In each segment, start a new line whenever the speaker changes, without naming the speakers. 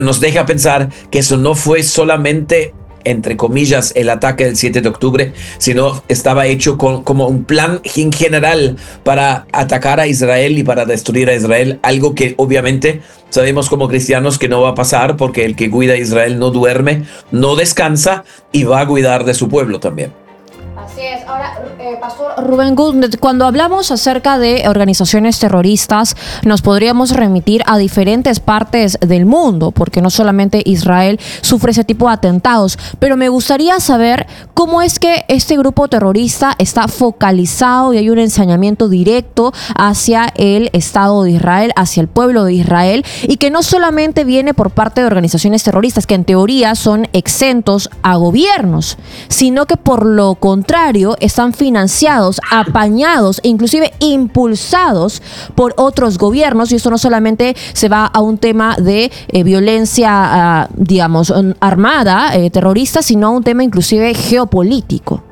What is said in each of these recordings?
nos deja pensar que eso no fue solamente, entre comillas, el ataque del 7 de octubre, sino estaba hecho como un plan en general para atacar a Israel y para destruir a Israel, algo que obviamente sabemos como cristianos que no va a pasar, porque el que cuida a Israel no duerme, no descansa y va a cuidar de su pueblo también.
Así es. Ahora, Pastor Rubén Good, cuando hablamos acerca de organizaciones terroristas, nos podríamos remitir a diferentes partes del mundo, porque no solamente Israel sufre ese tipo de atentados, pero me gustaría saber cómo es que este grupo terrorista está focalizado y hay un ensañamiento directo hacia el Estado de Israel, hacia el pueblo de Israel, y que no solamente viene por parte de organizaciones terroristas, que en teoría son exentos a gobiernos, sino que por lo contrario están financiados, apañados, inclusive impulsados por otros gobiernos, y esto no solamente se va a un tema de violencia, digamos, armada, terrorista, sino a un tema inclusive geopolítico.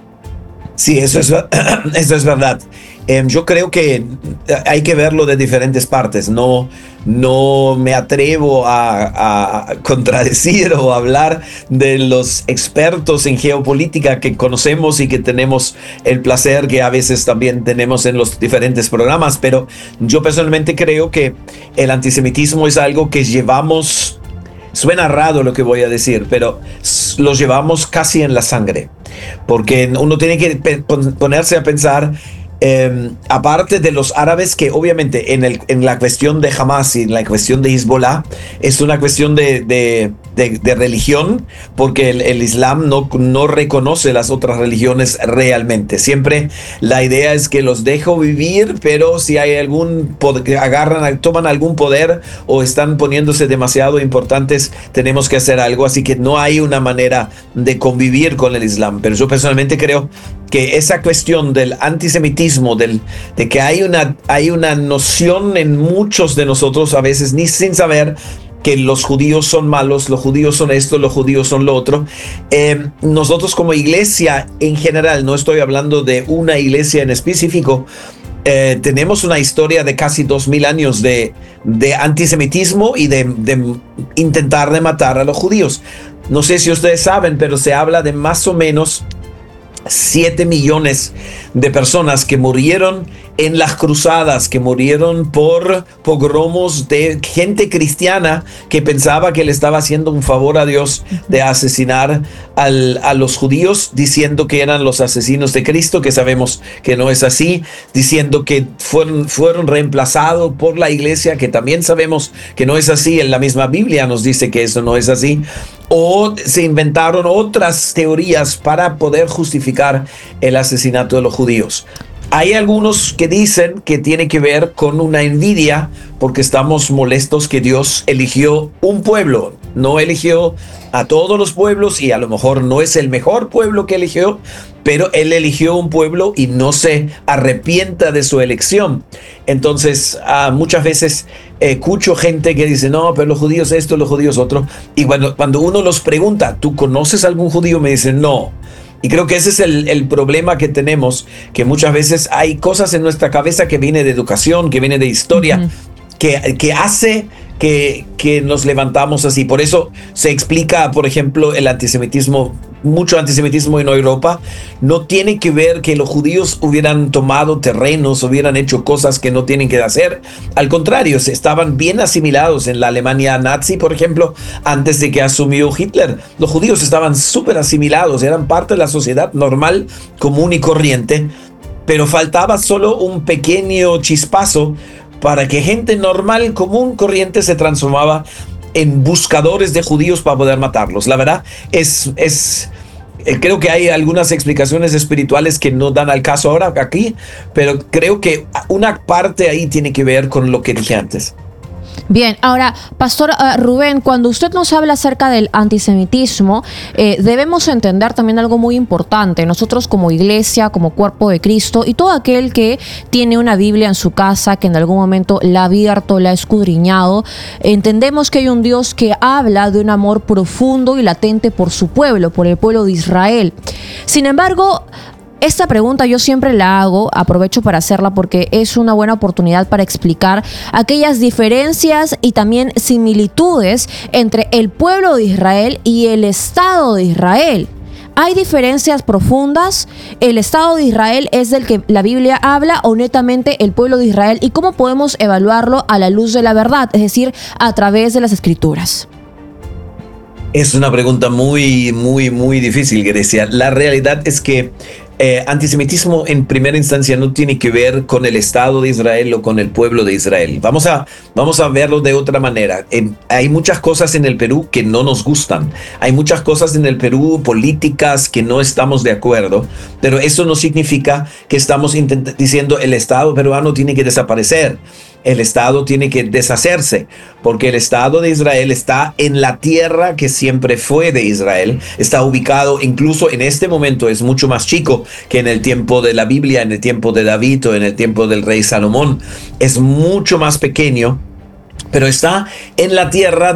Sí, eso es verdad. Yo creo que hay que verlo de diferentes partes. No me atrevo a contradecir o hablar de los expertos en geopolítica que conocemos y que tenemos el placer que a veces también tenemos en los diferentes programas, pero yo personalmente creo que el antisemitismo es algo que llevamos. Suena raro lo que voy a decir, pero lo llevamos casi en la sangre, porque uno tiene que ponerse a pensar, aparte de los árabes, que obviamente en la cuestión de Hamas y en la cuestión de Hezbollah es una cuestión de religión, porque el Islam no reconoce las otras religiones realmente. Siempre la idea es que los dejo vivir, pero si hay algún que toman algún poder o están poniéndose demasiado importantes, tenemos que hacer algo. Así que no hay una manera de convivir con el Islam. Pero yo personalmente creo que esa cuestión del antisemitismo, de que hay una noción en muchos de nosotros, a veces ni sin saber, que los judíos son malos, los judíos son esto, los judíos son lo otro. Nosotros como iglesia en general, no estoy hablando de una iglesia en específico, tenemos una historia de casi 2000 años de antisemitismo y de intentar de matar a los judíos. No sé si ustedes saben, pero se habla de más o menos 7 millones de personas que murieron en las cruzadas, que murieron por pogromos de gente cristiana que pensaba que le estaba haciendo un favor a Dios de asesinar a los judíos, diciendo que eran los asesinos de Cristo, que sabemos que no es así, diciendo que fueron reemplazados por la iglesia, que también sabemos que no es así. En la misma Biblia nos dice que eso no es así. O se inventaron otras teorías para poder justificar el asesinato de los judíos. Hay algunos que dicen que tiene que ver con una envidia, porque estamos molestos que Dios eligió un pueblo, no eligió a todos los pueblos, y a lo mejor no es el mejor pueblo que eligió, pero Él eligió un pueblo y no se arrepienta de su elección. Entonces, muchas veces escucho gente que dice, no, pero los judíos esto, los judíos otro, y cuando uno los pregunta, ¿tú conoces algún judío? Me dicen, no. Y creo que ese es el problema que tenemos, que muchas veces hay cosas en nuestra cabeza que viene de educación, que viene de historia, que hace que nos levantamos así. Por eso se explica, por ejemplo, el antisemitismo, mucho antisemitismo en Europa. No tiene que ver que los judíos hubieran tomado terrenos, hubieran hecho cosas que no tienen que hacer. Al contrario, estaban bien asimilados en la Alemania nazi, por ejemplo, antes de que asumió Hitler. Los judíos estaban súper asimilados, eran parte de la sociedad normal, común y corriente, pero faltaba solo un pequeño chispazo para que gente normal, común, corriente se transformaba en buscadores de judíos para poder matarlos. La verdad creo que hay algunas explicaciones espirituales que no dan al caso ahora aquí, pero creo que una parte ahí tiene que ver con lo que dije antes.
Bien, ahora, Pastor Rubén, cuando usted nos habla acerca del antisemitismo, debemos entender también algo muy importante. Nosotros como iglesia, como cuerpo de Cristo, y todo aquel que tiene una Biblia en su casa, que en algún momento la ha abierto, la ha escudriñado, entendemos que hay un Dios que habla de un amor profundo y latente por su pueblo, por el pueblo de Israel. Sin embargo, Esta pregunta yo siempre la hago, aprovecho para hacerla porque es una buena oportunidad para explicar aquellas diferencias y también similitudes entre el pueblo de Israel y el Estado de Israel. ¿Hay diferencias profundas? ¿El Estado de Israel es del que la Biblia habla o netamente el pueblo de Israel? ¿Y cómo podemos evaluarlo a la luz de la verdad? Es decir, a través de las Escrituras.
Es una pregunta muy, muy, muy difícil, Grecia. La realidad es que antisemitismo en primera instancia no tiene que ver con el Estado de Israel o con el pueblo de Israel. Vamos a verlo de otra manera. Hay muchas cosas en el Perú que no nos gustan. Hay muchas cosas en el Perú, políticas, que no estamos de acuerdo, pero eso no significa que estamos diciendo el Estado peruano tiene que desaparecer. El Estado tiene que deshacerse, porque el Estado de Israel está en la tierra que siempre fue de Israel. Está ubicado, incluso en este momento, es mucho más chico que en el tiempo de la Biblia, en el tiempo de David o en el tiempo del rey Salomón. Es mucho más pequeño, pero está en la tierra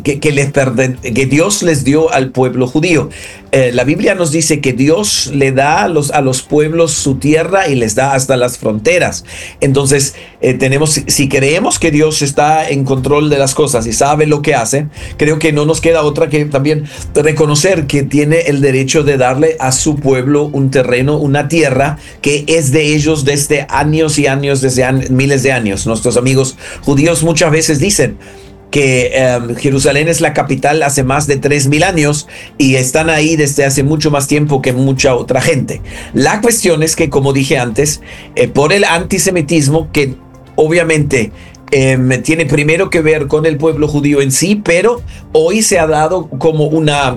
que Dios les dio al pueblo judío. La Biblia nos dice que Dios le da a los pueblos su tierra y les da hasta las fronteras. Entonces, si creemos que Dios está en control de las cosas y sabe lo que hace, creo que no nos queda otra que también reconocer que tiene el derecho de darle a su pueblo un terreno, una tierra que es de ellos desde años y años, desde miles de años. Nuestros amigos judíos muchas veces dicen que Jerusalén es la capital hace más de 3.000 años y están ahí desde hace mucho más tiempo que mucha otra gente. La cuestión es que, como dije antes, por el antisemitismo, que obviamente tiene primero que ver con el pueblo judío en sí, pero hoy se ha dado como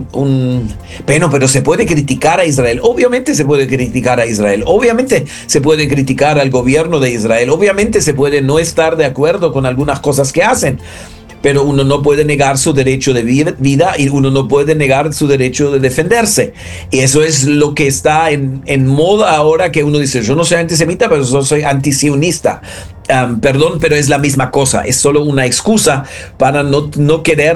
pero se puede criticar a Israel. Obviamente se puede criticar a Israel. Obviamente se puede criticar al gobierno de Israel. Obviamente se puede no estar de acuerdo con algunas cosas que hacen. Pero uno no puede negar su derecho de vida y uno no puede negar su derecho de defenderse. Y eso es lo que está en moda ahora, que uno dice, yo no soy antisemita, pero yo soy antisionista. Perdón, pero es la misma cosa. Es solo una excusa para no querer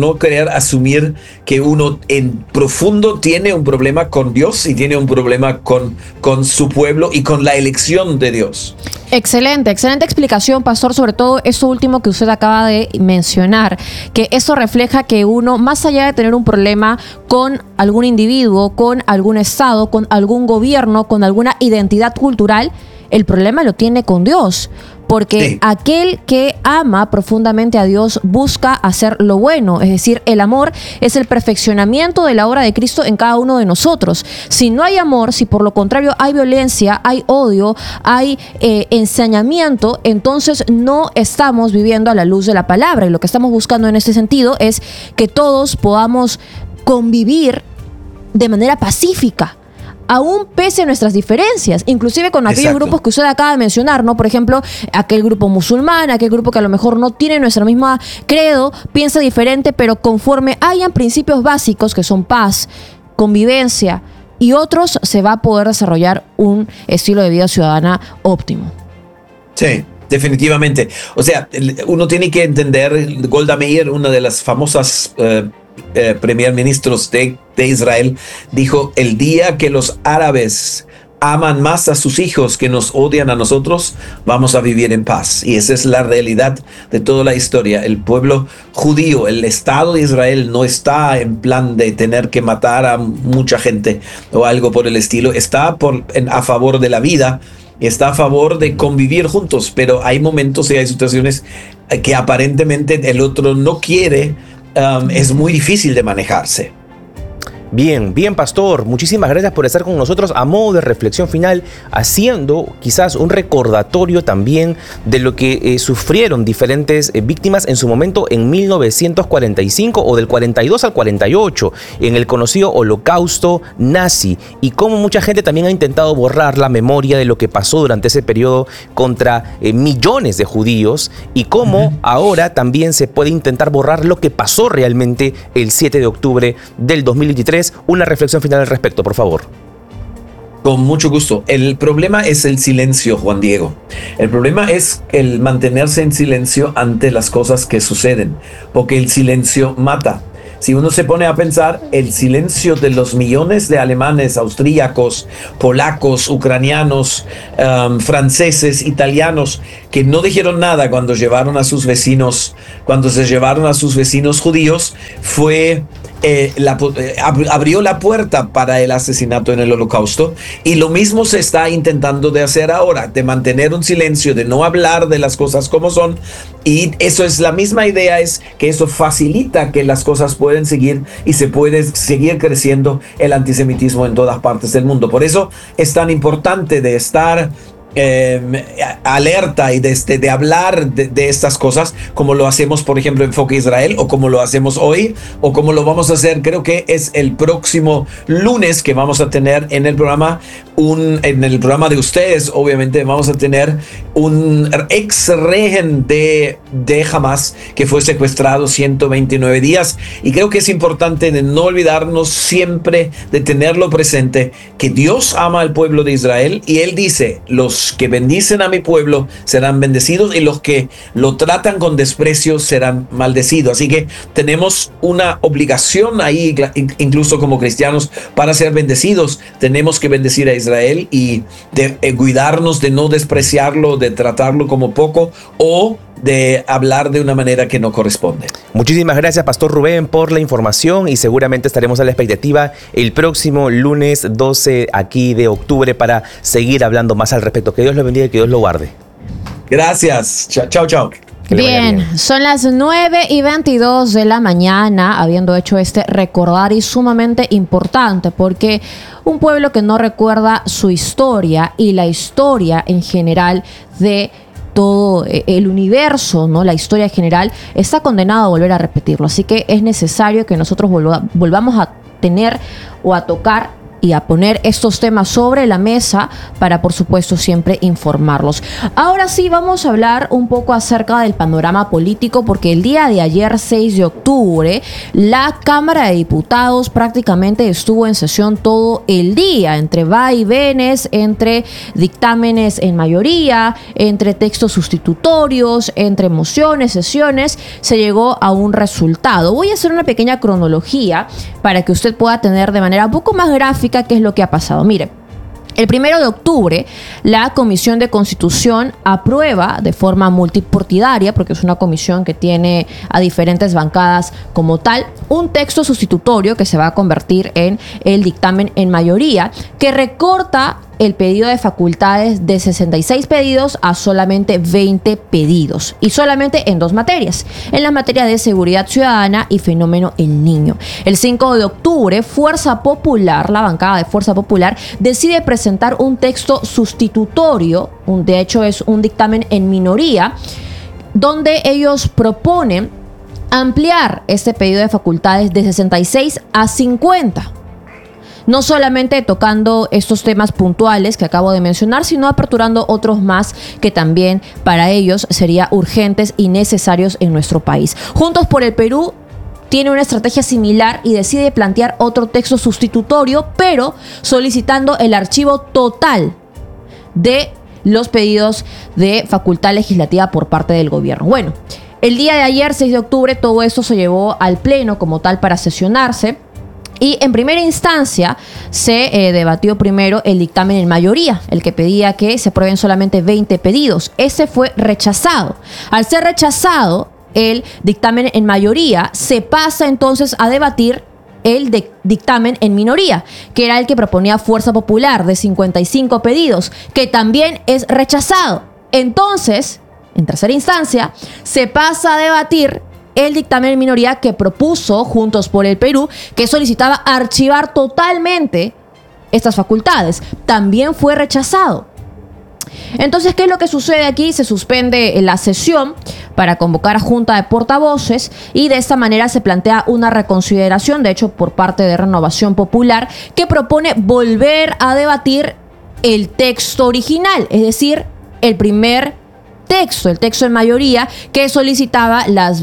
asumir que uno en profundo tiene un problema con Dios y tiene un problema con su pueblo y con la elección de Dios.
Excelente explicación, pastor, sobre todo eso último que usted acaba de mencionar, que eso refleja que uno, más allá de tener un problema con algún individuo, con algún estado, con algún gobierno, con alguna identidad cultural, el problema lo tiene con Dios, porque sí, aquel que ama profundamente a Dios busca hacer lo bueno, es decir, el amor es el perfeccionamiento de la obra de Cristo en cada uno de nosotros. Si no hay amor, si por lo contrario hay violencia, hay odio, hay ensañamiento, entonces no estamos viviendo a la luz de la palabra, y lo que estamos buscando en este sentido es que todos podamos convivir de manera pacífica, aún pese a nuestras diferencias, inclusive con aquellos grupos que usted acaba de mencionar, ¿no? Por ejemplo, aquel grupo musulmán, aquel grupo que a lo mejor no tiene nuestra misma credo, piensa diferente, pero conforme hayan principios básicos que son paz, convivencia y otros, se va a poder desarrollar un estilo de vida ciudadana óptimo.
Sí. Definitivamente. O sea, uno tiene que entender, Golda Meir, una de las famosas primer ministros de Israel, dijo: el día que los árabes aman más a sus hijos que nos odian a nosotros, vamos a vivir en paz. Y esa es la realidad de toda la historia. El pueblo judío, el Estado de Israel, no está en plan de tener que matar a mucha gente o algo por el estilo. Está a favor de la vida, está a favor de convivir juntos, pero hay momentos y hay situaciones que aparentemente el otro no quiere. Es muy difícil de manejarse.
Bien, pastor, muchísimas gracias por estar con nosotros a modo de reflexión final, haciendo quizás un recordatorio también de lo que sufrieron diferentes víctimas en su momento en 1945 o del 42 al 48, en el conocido Holocausto nazi, y cómo mucha gente también ha intentado borrar la memoria de lo que pasó durante ese periodo contra millones de judíos, y cómo ahora también se puede intentar borrar lo que pasó realmente el 7 de octubre del 2023. Una reflexión final al respecto, por favor.
Con mucho gusto. El problema es el silencio, Juan Diego. El problema es el mantenerse en silencio ante las cosas que suceden, porque el silencio mata. si uno se pone a pensar, el silencio de los millones de alemanes, austríacos, polacos, ucranianos, franceses, italianos, que no dijeron nada cuando se llevaron a sus vecinos judíos, fue abrió la puerta para el asesinato en el Holocausto, y lo mismo se está intentando de hacer ahora, de mantener un silencio, de no hablar de las cosas como son, y eso es la misma idea, es que eso facilita que las cosas pueden seguir y se puede seguir creciendo el antisemitismo en todas partes del mundo. Por eso es tan importante de estar alerta y de hablar de estas cosas, como lo hacemos, por ejemplo, en Enfoque Israel, o como lo hacemos hoy, o como lo vamos a hacer, creo que es el próximo lunes, que vamos a tener en el programa, en el programa de ustedes, obviamente vamos a tener un ex rehén de Hamas que fue secuestrado 129 días, y creo que es importante de no olvidarnos siempre de tenerlo presente, que Dios ama al pueblo de Israel, y Él dice: los que bendicen a mi pueblo serán bendecidos, y los que lo tratan con desprecio serán maldecidos. Así que tenemos una obligación ahí, incluso como cristianos, para ser bendecidos. Tenemos que bendecir a Israel y de cuidarnos de no despreciarlo, de tratarlo como poco, o de hablar de una manera que no corresponde.
Muchísimas gracias, Pastor Rubén, por la información, y seguramente estaremos a la expectativa el próximo lunes 12 aquí de octubre para seguir hablando más al respecto. Que Dios lo bendiga y que Dios lo guarde.
Gracias. Chao, chao.
Bien, son las 9:22 de la mañana, habiendo hecho este recordar y sumamente importante, porque un pueblo que no recuerda su historia y la historia en general de todo el universo, ¿no? La historia general está condenado a volver a repetirlo. Así que es necesario que nosotros volvamos a tener o a tocar y a poner estos temas sobre la mesa para, por supuesto, siempre informarlos. Ahora sí, vamos a hablar un poco acerca del panorama político, porque el día de ayer, 6 de octubre, la Cámara de Diputados prácticamente estuvo en sesión todo el día, entre vaivenes, entre dictámenes en mayoría, entre textos sustitutorios, entre mociones, sesiones, se llegó a un resultado. Voy a hacer una pequeña cronología para que usted pueda tener de manera un poco más gráfica qué es lo que ha pasado. Mire, el 1 de octubre, la Comisión de Constitución aprueba de forma multipartidaria, porque es una comisión que tiene a diferentes bancadas como tal, un texto sustitutorio que se va a convertir en el dictamen en mayoría, que recorta el pedido de facultades de 66 pedidos a solamente 20 pedidos, y solamente en 2 materias, en la materia de seguridad ciudadana y fenómeno El Niño. El 5 de octubre, Fuerza Popular, la bancada de Fuerza Popular, decide presentar un texto sustitutorio, de hecho es un dictamen en minoría, donde ellos proponen ampliar este pedido de facultades de 66 a 50. No solamente tocando estos temas puntuales que acabo de mencionar, sino aperturando otros más que también para ellos serían urgentes y necesarios en nuestro país. Juntos por el Perú tiene una estrategia similar y decide plantear otro texto sustitutorio, pero solicitando el archivo total de los pedidos de facultad legislativa por parte del gobierno. Bueno, el día de ayer, 6 de octubre, todo esto se llevó al Pleno como tal para sesionarse. Y en primera instancia se debatió primero el dictamen en mayoría, el que pedía que se aprueben solamente 20 pedidos. Ese fue rechazado. Al ser rechazado el dictamen en mayoría, se pasa entonces a debatir el dictamen en minoría, que era el que proponía Fuerza Popular, de 55 pedidos, que también es rechazado. Entonces, en tercera instancia, se pasa a debatir el dictamen en minoría que propuso Juntos por el Perú, que solicitaba archivar totalmente estas facultades. También fue rechazado. Entonces, ¿qué es lo que sucede aquí? Se suspende la sesión para convocar a junta de portavoces, y de esta manera se plantea una reconsideración, de hecho por parte de Renovación Popular, que propone volver a debatir el texto original, es decir, el primer texto, el texto en mayoría, que solicitaba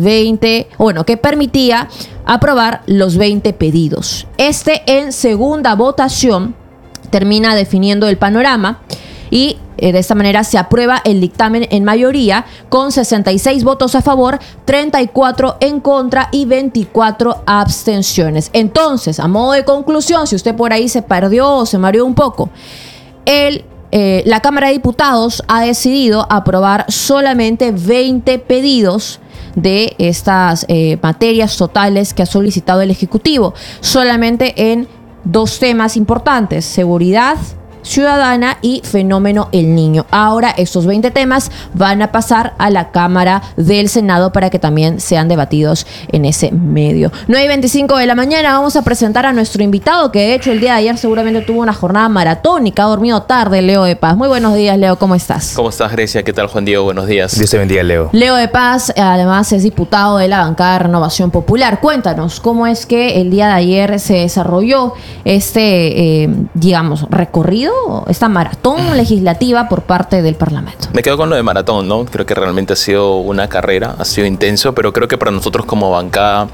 que permitía aprobar los 20 pedidos. En segunda votación termina definiendo el panorama, y de esta manera se aprueba el dictamen en mayoría con 66 votos a favor, 34 en contra y 24 abstenciones. Entonces, a modo de conclusión, si usted por ahí se perdió o se mareó un poco, la Cámara de Diputados ha decidido aprobar solamente 20 pedidos de estas materias totales que ha solicitado el Ejecutivo, solamente en 2 temas importantes: seguridad ciudadana y fenómeno El Niño. Ahora estos 20 temas van a pasar a la Cámara del Senado para que también sean debatidos en ese medio. 9:25 de la mañana vamos a presentar a nuestro invitado, que de hecho el día de ayer seguramente tuvo una jornada maratónica, ha dormido tarde, Leo de Paz. Muy buenos días, Leo, ¿cómo estás?
¿Cómo estás, Grecia? ¿Qué tal, Juan Diego? Buenos días.
Dios te bendiga, Leo.
Leo de Paz, además, es diputado de la bancada de Renovación Popular. Cuéntanos, ¿cómo es que el día de ayer se desarrolló digamos, recorrido, esta maratón legislativa por parte del Parlamento?
Me quedo con lo de maratón, ¿no? Creo que realmente ha sido una carrera, ha sido intenso, pero creo que para nosotros como bancada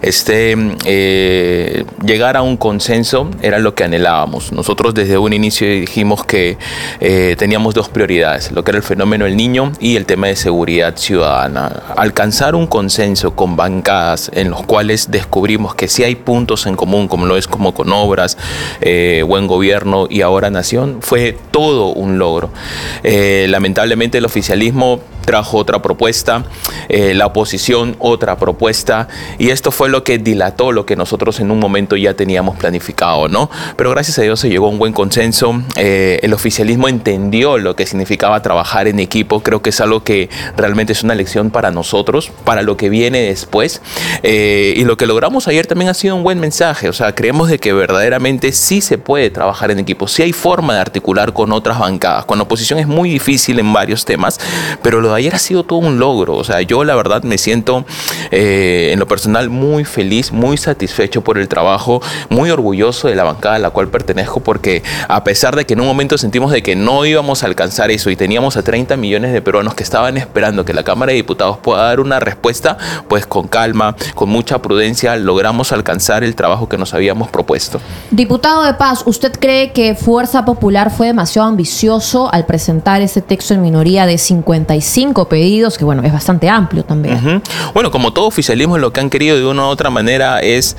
llegar a un consenso era lo que anhelábamos. Nosotros desde un inicio dijimos que teníamos 2 prioridades, lo que era el fenómeno El Niño y el tema de seguridad ciudadana. Alcanzar un consenso con bancadas en los cuales descubrimos que sí hay puntos en común, como lo es como con obras, buen gobierno y ahora nación, fue todo un logro. Lamentablemente el oficialismo trajo otra propuesta, la oposición otra propuesta, y esto fue lo que dilató lo que nosotros en un momento ya teníamos planificado, ¿no? Pero gracias a Dios se llegó a un buen consenso. El oficialismo entendió lo que significaba trabajar en equipo. Creo que es algo que realmente es una lección para nosotros, para lo que viene después, y lo que logramos ayer también ha sido un buen mensaje. O sea, creemos de que verdaderamente sí se puede trabajar en equipo, sí hay forma de articular con otras bancadas. Con la oposición es muy difícil en varios temas, pero lo de ayer ha sido todo un logro. O sea, yo la verdad me siento en lo personal muy feliz, muy satisfecho por el trabajo, muy orgulloso de la bancada a la cual pertenezco, porque a pesar de que en un momento sentimos de que no íbamos a alcanzar eso y teníamos a 30 millones de peruanos que estaban esperando que la Cámara de Diputados pueda dar una respuesta, pues con calma, con mucha prudencia, logramos alcanzar el trabajo que nos habíamos propuesto.
Diputado de Paz, ¿usted cree que Fuerza Popular fue demasiado ambicioso al presentar ese texto en minoría de 55 pedidos, que bueno, es bastante amplio también?
Bueno, como todo oficialismo, lo que han querido de una u otra manera es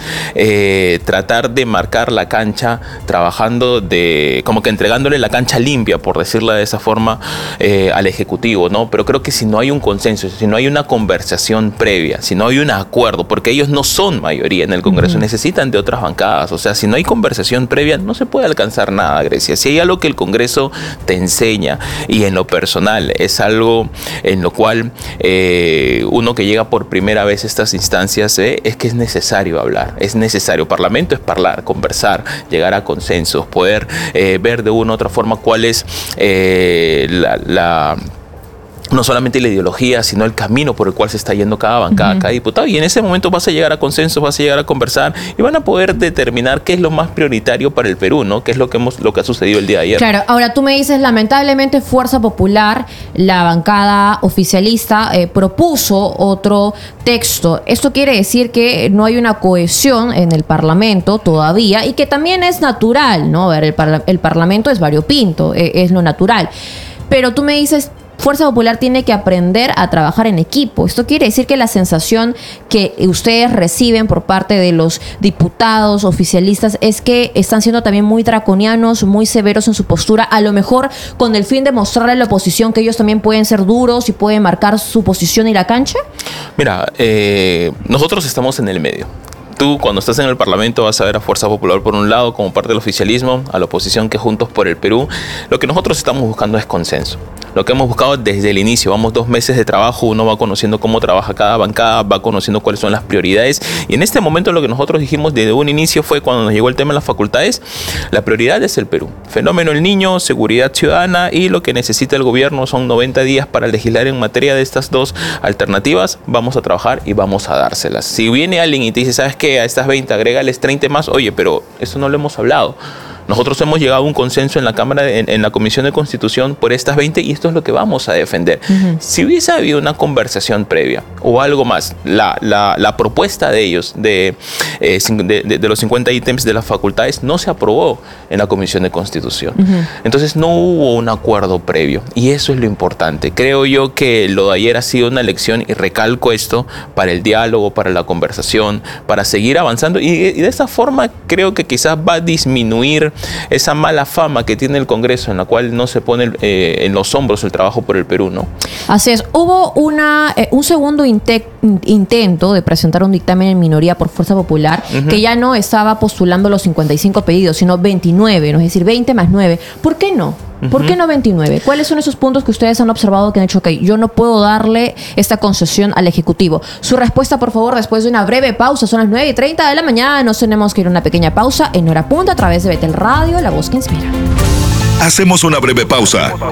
tratar de marcar la cancha, trabajando como que entregándole la cancha limpia, por decirlo de esa forma, al Ejecutivo, ¿no? Pero creo que si no hay un consenso, si no hay una conversación previa, si no hay un acuerdo, porque ellos no son mayoría en el Congreso, necesitan de otras bancadas. O sea, si no hay conversación previa, no se puede alcanzar nada, Grecia. Si hay algo que el Congreso te enseña, y en lo personal es algo en lo cual uno que llega por primera vez a estas instancias es que es necesario hablar, es necesario. Parlamento es hablar, conversar, llegar a consensos, poder ver de una u otra forma cuál es no solamente la ideología, sino el camino por el cual se está yendo cada bancada, cada diputado. Y en ese momento vas a llegar a consensos, vas a llegar a conversar y van a poder determinar qué es lo más prioritario para el Perú, ¿no? Qué es lo que ha sucedido el día de ayer.
Claro, ahora tú me dices, lamentablemente Fuerza Popular, la bancada oficialista, propuso otro texto. Esto quiere decir que no hay una cohesión en el Parlamento todavía, y que también es natural, ¿no? A ver, el Parlamento es variopinto, es lo natural. Pero tú me dices, Fuerza Popular tiene que aprender a trabajar en equipo. Esto quiere decir que la sensación que ustedes reciben por parte de los diputados oficialistas es que están siendo también muy draconianos, muy severos en su postura, a lo mejor con el fin de mostrarle a la oposición que ellos también pueden ser duros y pueden marcar su posición y la cancha.
Mira, nosotros estamos en el medio. Tú, cuando estás en el Parlamento, vas a ver a Fuerza Popular por un lado como parte del oficialismo, a la oposición que Juntos por el Perú. Lo que nosotros estamos buscando es consenso. Lo que hemos buscado desde el inicio, vamos 2 meses de trabajo, uno va conociendo cómo trabaja cada bancada, va conociendo cuáles son las prioridades, y en este momento lo que nosotros dijimos desde un inicio fue, cuando nos llegó el tema de las facultades, la prioridad es el Perú. Fenómeno El Niño, seguridad ciudadana, y lo que necesita el gobierno son 90 días para legislar en materia de estas 2 alternativas. Vamos a trabajar y vamos a dárselas. Si viene alguien y te dice, ¿sabes qué? A estas 20 agrégales 30 más, oye, pero eso no lo hemos hablado. Nosotros hemos llegado a un consenso en la Cámara, en la Comisión de Constitución por estas 20 y esto es lo que vamos a defender. Si hubiese habido una conversación previa o algo más, la propuesta de ellos de los 50 ítems de las facultades no se aprobó en la Comisión de Constitución. Entonces no hubo un acuerdo previo y eso es lo importante. Creo yo que lo de ayer ha sido una lección y recalco esto para el diálogo, para la conversación, para seguir avanzando y de esa forma creo que quizás va a disminuir esa mala fama que tiene el Congreso en la cual no se pone en los hombros el trabajo por el Perú, ¿no?
Así es. Hubo un segundo intento de presentar un dictamen en minoría por Fuerza Popular que ya no estaba postulando los 55 pedidos, sino 29, ¿no? Es decir, 20 más 9. ¿Por qué no? ¿Por qué no 29? ¿Cuáles son esos puntos que ustedes han observado que han dicho, ok, yo no puedo darle esta concesión al Ejecutivo? Su respuesta, por favor, después de una breve pausa. Son las 9:30 de la mañana. Nos tenemos que ir a una pequeña pausa en Hora Punta a través de Betel Radio, la voz que inspira.
Hacemos una breve pausa.